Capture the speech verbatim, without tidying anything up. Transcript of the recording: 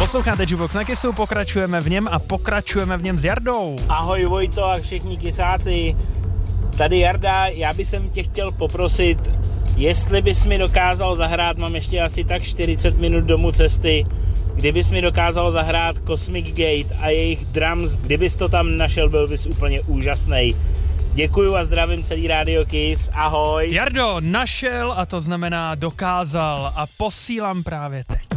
Posloucháte Jukebox na Kissu, pokračujeme v něm a pokračujeme v něm s Jardou. Ahoj Vojto a všichni kysáci. Tady Jarda, já bych tě chtěl poprosit, jestli bys mi dokázal zahrát, mám ještě asi tak čtyřicet minut domů cesty, kdybys mi dokázal zahrát Cosmic Gate a jejich drums, kdybys to tam našel, byl bys úplně úžasnej. Děkuju a zdravím celý Radio Kiss, ahoj. Jardo, našel a to znamená dokázal a posílám právě teď.